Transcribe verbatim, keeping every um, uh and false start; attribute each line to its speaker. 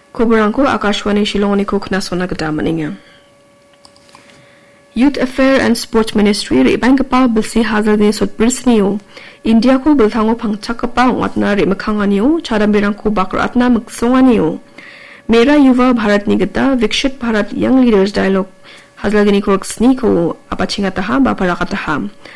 Speaker 1: Koborangko Akashwani Shillong ko knasona gadamaningya. Youth Affairs and Sports Ministry ri bang kapa bilsi hazal ni sot birsniyo. India ko bilthango pangchak kapa watna ri makhanganiyo charambirang ko bakratna maksonganiyo. Mera Yuva Bharat Nigata Vikshit Bharat Young Leaders Dialogue hazal gini ko ksni ko apachingataha baparakataha.